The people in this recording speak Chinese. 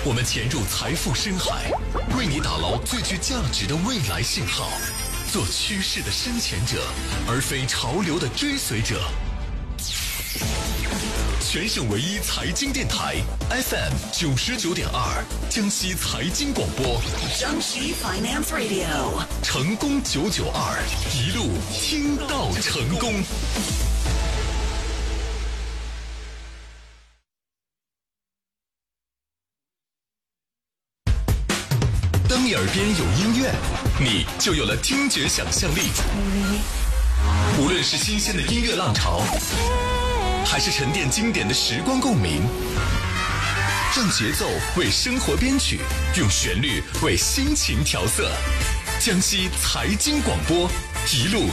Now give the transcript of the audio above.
我们潜入财富深海，为你打捞最具价值的未来信号，做趋势的深潜者，而非潮流的追随者。全省唯一财经电台 FM 99.2，江西财经广播， 江西 Finance Radio， 成功992，一路听到成功。当你耳边有音乐，你就有了听觉想象力。无论是新鲜的音乐浪潮，还是沉淀经典的时光共鸣，让节奏为生活编曲，用旋律为心情调色。江西财经广播，一路